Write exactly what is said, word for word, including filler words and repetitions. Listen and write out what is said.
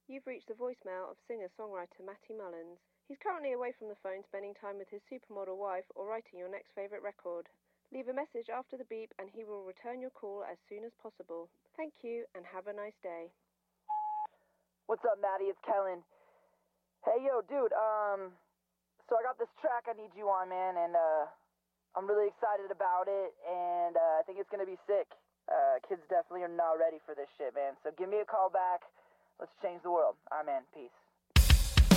You've reached the voicemail of singer-songwriter Matty Mullins. He's currently away from the phone spending time with his supermodel wife or writing your next favourite record. Leave a message after the beep and he will return your call as soon as possible. Thank you and have a nice day. What's up, Matty? It's Kellen. Hey, yo, dude, um, so I got this track I need you on, man, and, uh, I'm really excited about it, and, uh, I think it's gonna be sick. Uh, kids definitely are not ready for this shit, man, so give me a call back. Let's change the world. All right, man. Peace.